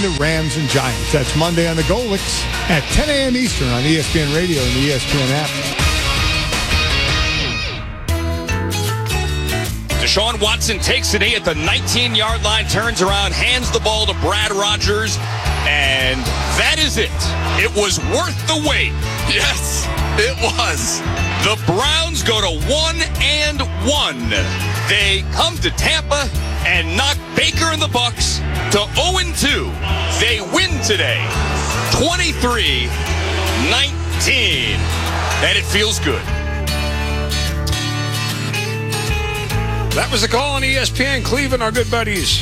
the Rams and Giants. That's Monday on the Golix at 10 a.m. Eastern on ESPN Radio and the ESPN app. Deshaun Watson takes the knee at the 19-yard line, turns around, hands the ball to Brad Rodgers, and that is it. It was worth the wait. Yes, it was. The Browns go to 1-1. They come to Tampa and knock Baker and the Bucs to 0-2. They win today, 23-19, and it feels good. That was the call on ESPN Cleveland, our good buddies.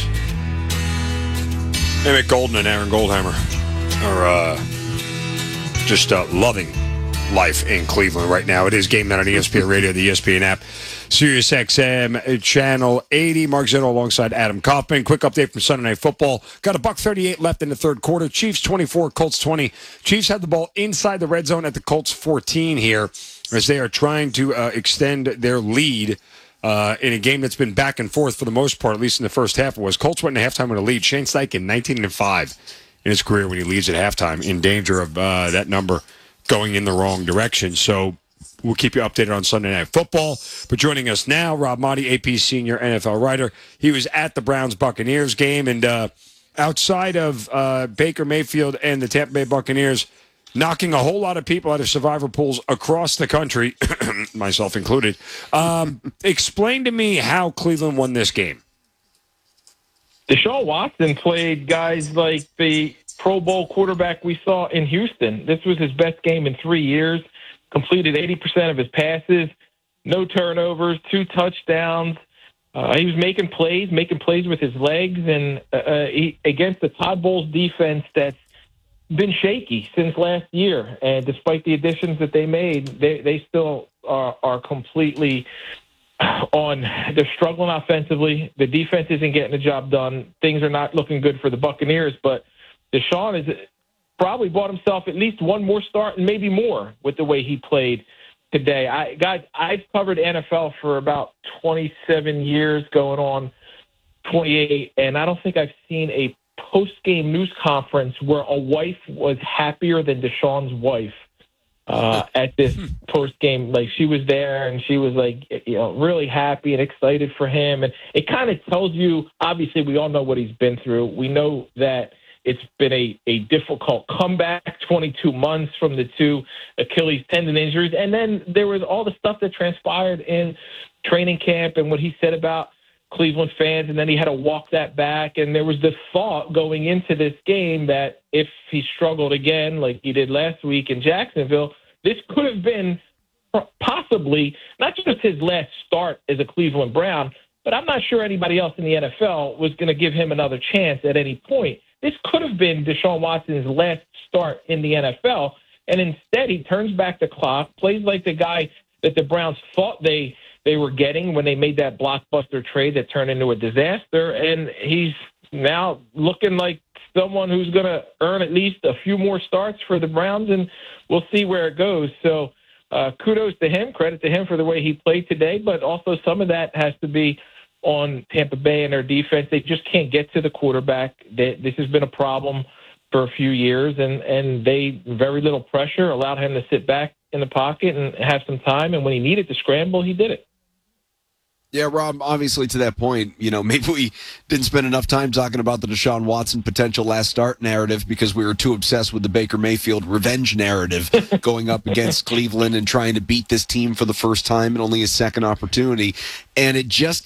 Emmett Golden and Aaron Goldhammer are just loving life in Cleveland right now. It is Game Night on ESPN Radio, the ESPN app, Sirius XM, Channel 80. Mark Zeno alongside Adam Kaufman. Quick update from Sunday Night Football. Got $1:38 left in the third quarter. Chiefs 24, Colts 20. Chiefs had the ball inside the red zone at the Colts 14 here as they are trying to extend their lead in a game that's been back and forth for the most part, at least in the first half. It was Colts went into halftime with a lead. Shane Steichen, 19-5 in his career when he leads at halftime, in danger of that number going in the wrong direction. So we'll keep you updated on Sunday Night Football. But joining us now, Rob Maaddi, AP senior NFL writer. He was at the Browns-Buccaneers game, and outside of Baker Mayfield and the Tampa Bay Buccaneers knocking a whole lot of people out of survivor pools across the country, myself included, explain to me how Cleveland won this game. Deshaun Watson played guys like the Pro Bowl quarterback we saw in Houston. This was his best game in 3 years. Completed 80% of his passes, no turnovers, 2 touchdowns. He was making plays with his legs, and against the Todd Bowles defense that's been shaky since last year. And despite the additions that they made, they still are completely they're struggling offensively. The defense isn't getting the job done. Things are not looking good for the Buccaneers, but Deshaun has probably bought himself at least one more start and maybe more with the way he played today. I've covered NFL for about 27 years, going on 28, and I don't think I've seen a post-game news conference where a wife was happier than Deshaun's wife at this post-game. Like, she was there and she was like, really happy and excited for him. And it kind of tells you, obviously, we all know what he's been through. We know that it's been a difficult comeback, 22 months from the 2 Achilles tendon injuries. And then there was all the stuff that transpired in training camp and what he said about Cleveland fans, and then he had to walk that back. And there was the thought going into this game that if he struggled again like he did last week in Jacksonville, this could have been possibly not just his last start as a Cleveland Brown, but I'm not sure anybody else in the NFL was going to give him another chance at any point. This could have been Deshaun Watson's last start in the NFL, and instead he turns back the clock, plays like the guy that the Browns thought they were getting when they made that blockbuster trade that turned into a disaster, and he's now looking like someone who's going to earn at least a few more starts for the Browns, and we'll see where it goes. So kudos to him, credit to him for the way he played today, but also some of that has to be on Tampa Bay and their defense. They just can't get to the quarterback. This has been a problem for a few years, and they very little pressure allowed him to sit back in the pocket and have some time, and when he needed to scramble, he did it. Yeah, Rob, obviously to that point, maybe we didn't spend enough time talking about the Deshaun Watson potential last start narrative because we were too obsessed with the Baker Mayfield revenge narrative going up against Cleveland and trying to beat this team for the first time and only a second opportunity. And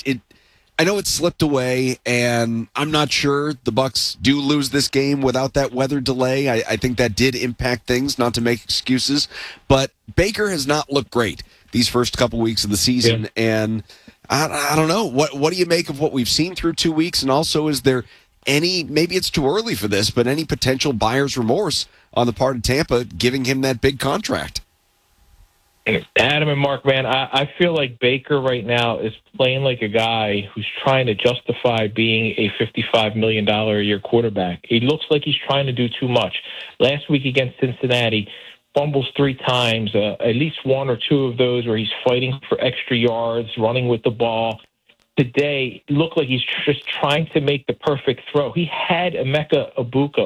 I know it slipped away, and I'm not sure the Bucs do lose this game without that weather delay. I think that did impact things, not to make excuses. But Baker has not looked great these first couple weeks of the season, and I don't know. What do you make of what we've seen through 2 weeks? And also, is there any, maybe it's too early for this, but any potential buyer's remorse on the part of Tampa giving him that big contract? Adam and Mark, man, I feel like Baker right now is playing like a guy who's trying to justify being a $55 million a year quarterback. He looks like he's trying to do too much. Last week against Cincinnati, fumbles 3 times, at least 1 or 2 of those where he's fighting for extra yards, running with the ball. Today, looked like he's just trying to make the perfect throw. He had Emeka Egbuka